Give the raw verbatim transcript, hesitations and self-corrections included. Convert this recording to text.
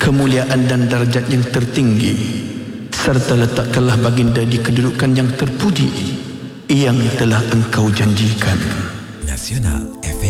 kemuliaan dan darjat yang tertinggi, serta letakkanlah baginda di kedudukan yang terpuji yang telah engkau janjikan. Nasional F M.